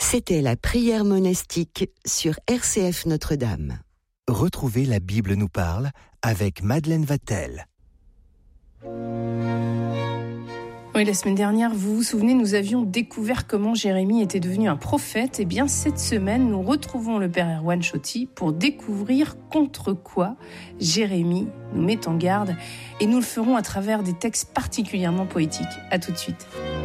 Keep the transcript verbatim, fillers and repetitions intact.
C'était la prière monastique sur R C F Notre-Dame. Retrouvez La Bible nous parle avec Madeleine Vatel. Oui, la semaine dernière, vous vous souvenez, nous avions découvert comment Jérémie était devenu un prophète. Eh bien, cette semaine, nous retrouvons le père Erwan Chotti pour découvrir contre quoi Jérémie nous met en garde. Et nous le ferons à travers des textes particulièrement poétiques. À tout de suite.